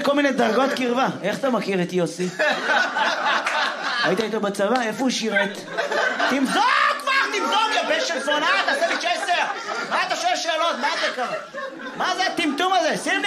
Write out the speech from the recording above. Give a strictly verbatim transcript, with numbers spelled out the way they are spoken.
כל מיני דרגות קרבה. איך אתה מכיר את יוסי? היית איתו בצבא? איפה הוא שירת? תמזוג כבר, תמזוג, יא בן של זונה, תעשה לי צ'סר. מה אתה שואל שאלות? מה זה קרה? מה זה הטמטום הזה? שים לי